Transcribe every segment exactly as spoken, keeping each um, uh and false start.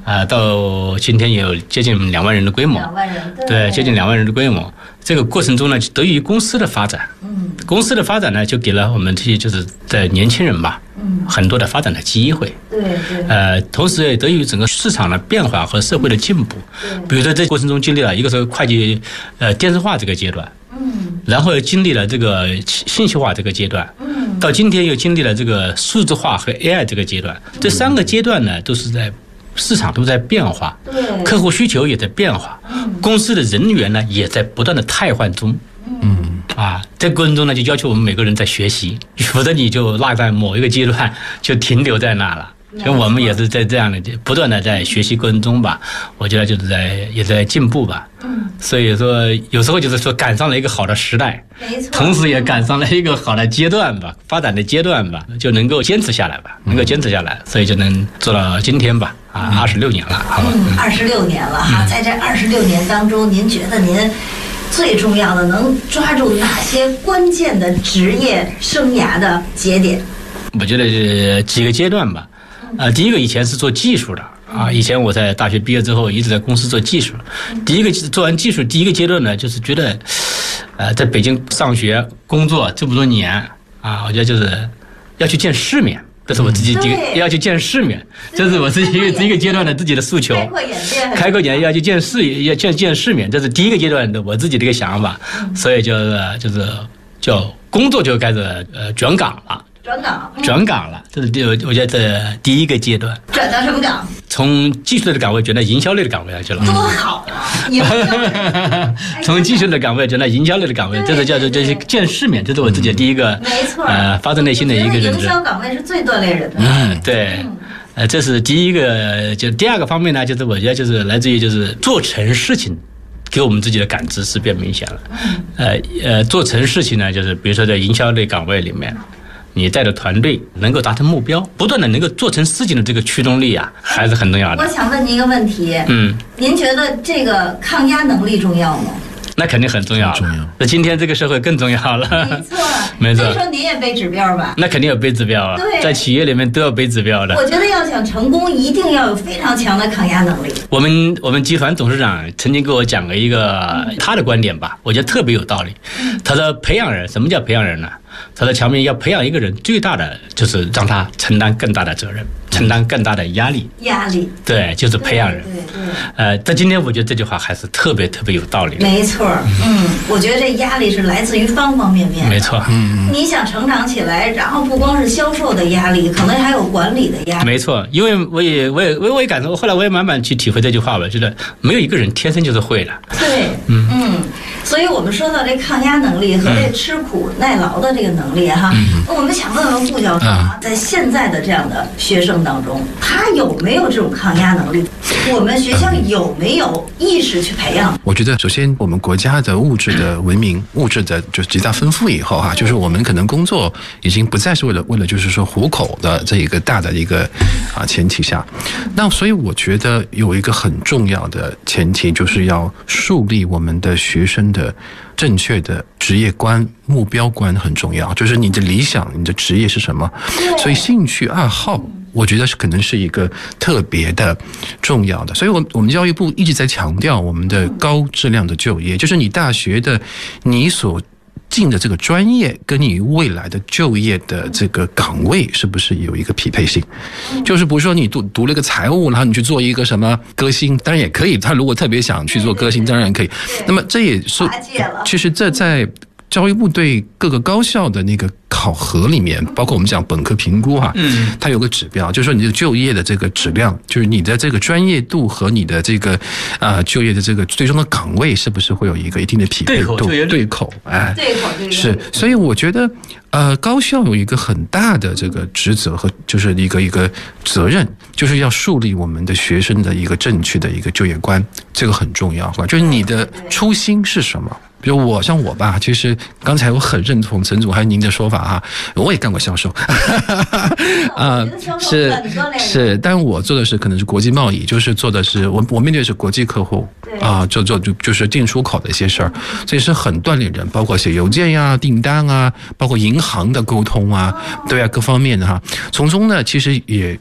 啊、呃，到今天也有接近两万人的规模， 两万人，对， 对，接近两万人的规模。这个过程中呢，得益于公司的发展，嗯，公司的发展呢，就给了我们这些就是在年轻人吧，嗯，很多的发展的机会， 对对， 呃，同时也得益于整个市场的变化和社会的进步，比如说这过程中经历了一个是会计呃电子化这个阶段，嗯，然后又经历了这个信息化这个阶段，嗯，到今天又经历了这个数字化和 A I 这个阶段，这三个阶段呢，都是在市场都在变化，客户需求也在变化，公司的人员呢也在不断的汰换中，嗯啊，这过程中呢就要求我们每个人在学习，否则你就落在某一个阶段就停留在那了。所以我们也是在这样的不断的在学习过程中吧，我觉得就是在也在进步吧。嗯，所以说有时候就是说赶上了一个好的时代， 没错， 同时也赶上了一个好的阶段吧，发展的阶段吧，就能够坚持下来吧，能够坚持下来，所以就能做到今天吧。啊，二十六年了，好吧， 嗯，二十六年了哈，在这二十六年当中，您觉得您最重要的能抓住哪些关键的职业生涯的节点？ 我觉得是几个阶段吧。呃，第一个以前是做技术的啊，以前我在大学毕业之后一直在公司做技术。第一个做完技术，第一个阶段呢，就是觉得，呃，在北京上学工作这么多年啊，我觉得就是要去见世面。这是我自己第一个要去见世面，这是我自己一个第一个阶段的自己的诉求。开阔眼界， 开阔眼界，要去见世，要见见世面，这是第一个阶段的我自己的一个想法。所以就是就是叫工作就开始呃转岗了。 转岗， 嗯、转岗了，这是第我觉得这第一个阶段。 转到什么岗？ 从技术类的岗位转到营销类的岗位上去了。 多好啊！ 从技术类的岗位转到营销类的岗位，这是叫做这是见世面，这是我自己的第一个， 没错， 呃，发自内心的一个认知。 营销岗位是最锻炼人的。 嗯，对。嗯呃，这是第一个，就第二个方面呢，就是我觉得就是来自于就是做成事情。给我们自己的感知是变明显了。呃呃，做成事情呢，就是比如说在营销类岗位里面。你带着团队能够达成目标，不断的能够做成事情的这个驱动力啊，还是很重要的。 我想问您一个问题，嗯，您觉得这个抗压能力重要吗？ 那肯定很重要，重要。那今天这个社会更重要了。 没错， 没错。 所以说您也背指标吧？ 那肯定要背指标啊， 对， 在企业里面都要背指标的。 我觉得要想成功，一定要有非常强的抗压能力。 我们我们集团董事长曾经给我讲了一个他的观点吧，我觉得特别有道理。他说培养人，什么叫培养人呢？他说强面要培养一个人，最大的就是让他承担更大的责任，承担更大的压力。 压力， 对，就是培养人。 对 对, 对。 呃，但今天我觉得这句话还是特别特别有道理的。 没错，嗯，我觉得这压力是来自于方方面面。 没错，嗯， 你想成长起来，然后不光是销售的压力，可能还有管理的压力。 没错，因为我也我也我也感受，后来我也慢慢去体会这句话吧，觉得没有一个人天生就是会的。 对，嗯嗯，所以我们说到这抗压能力和这吃苦耐劳的这个能力哈，嗯、我们想问问顾教授啊，在现在的这样的学生当中，他有没有这种抗压能力？我们学校有没有意识去培养？ 我觉得首先我们国家的物质的文明，物质的就是极大丰富以后哈，就是我们可能工作已经不再是为了为了就是说糊口的这一个大的一个啊前提下，那所以我觉得有一个很重要的前提，就是要树立我们的学生的正确的职业观、目标观很重要，就是你的理想、你的职业是什么，所以兴趣爱好。我觉得是可能是一个特别的重要的，所以我我们教育部一直在强调我们的高质量的就业，就是你大学的你所进的这个专业跟你未来的就业的这个岗位是不是有一个匹配性？就是比如说你读读了个财务，然后你去做一个什么歌星，当然也可以，他如果特别想去做歌星，当然可以。那么这也是，其实这在教育部对各个高校的那个考核里面，包括我们讲本科评估哈，嗯，它有个指标，就是说你的就业的这个质量，就是你的这个专业度和你的这个呃就业的这个最终的岗位是不是会有一个一定的匹配度？对口，对口，哎， 对口，对口是，所以我觉得呃，高校有一个很大的这个职责和就是一个一个责任，就是要树立我们的学生的一个正确的一个就业观，这个很重要，就是你的初心是什么？比如我像我吧，其实刚才我很认同陈总还有您的说法哈，我也干过销售， 啊、呃， 是是，但我做的是可能是国际贸易，就是做的是我我面对的是国际客户啊，做做就就是进出口的一些事儿，所以是很锻炼人，包括写邮件呀、订单啊，包括银行的沟通啊，对啊，各方面的哈，从中呢其实也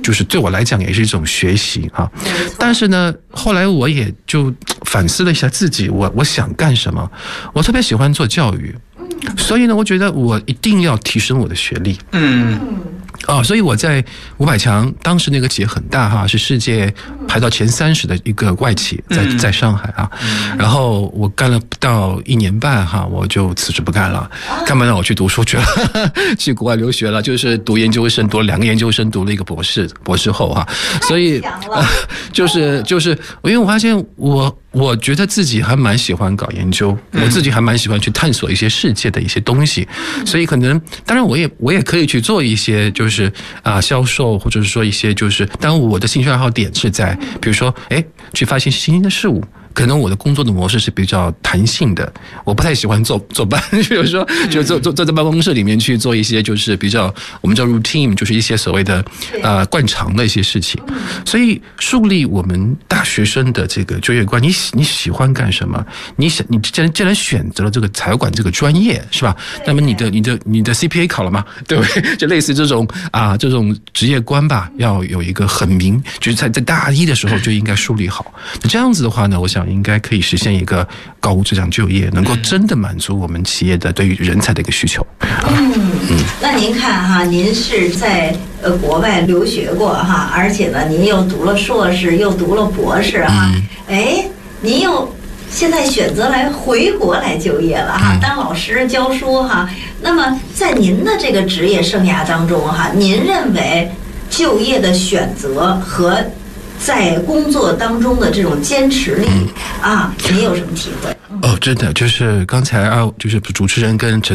就是对我来讲也是一种学习啊。但是呢，后来我也就反思了一下自己，我我想干什么？我特别喜欢做教育，所以呢，我觉得我一定要提升我的学历。嗯。哦，所以我在五百强，当时那个企业很大哈，是世界排到前三十的一个外企，在在上海啊。然后我干了不到一年半哈，我就辞职不干了，干嘛让我去读书去了，去国外留学了，就是读研究生，读了两个研究生，读了一个博士，博士后哈。所以，呃、就是就是，因为我发现我。我觉得自己还蛮喜欢搞研究，我自己还蛮喜欢去探索一些世界的一些东西，所以可能当然我也我也可以去做一些就是啊、呃、销售，或者是说一些就是当然我的兴趣爱好点是在比如说哎去发现新兴的事物。可能我的工作的模式是比较弹性的，我不太喜欢坐坐班，比如说就坐坐坐在办公室里面去做一些就是比较我们叫 routine， 就是一些所谓的呃惯常的一些事情。所以树立我们大学生的这个就业观，你你喜欢干什么？你想你既然既然选择了这个财管这个专业是吧？那么你的你的你的 C P A 考了吗？对不对？就类似这种啊这种职业观吧，要有一个很明，就是在在大一的时候就应该树立好。那这样子的话呢，我想。应该可以实现一个高无质量就业，能够真的满足我们企业的对于人才的一个需求。 嗯，嗯那您看哈，您是在呃国外留学过哈，而且呢，您又读了硕士，又读了博士哈，嗯、哎，您又现在选择来回国来就业了哈，当老师教书哈。那么在您的这个职业生涯当中哈，您认为就业的选择和在工作当中的这种坚持力、嗯、啊，你有什么体会？ 哦，真的就是刚才啊，就是主持人跟陈